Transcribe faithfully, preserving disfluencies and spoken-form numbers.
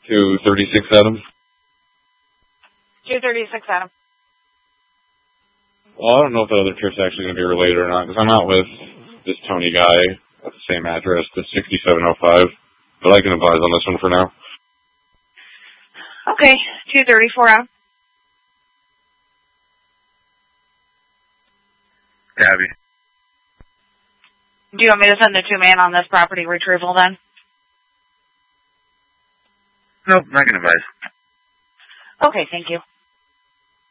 two thirty-six Adam. two thirty-six Adam. Well, I don't know if the other trip's actually going to be related or not, because I'm out with this Tony guy at the same address, the sixty-seven oh five. But I can advise on this one for now. Okay, two thirty-four Adam. Gabby. Do you want me to send the two-man on this property retrieval then? Nope, not going to advise. Okay, thank you.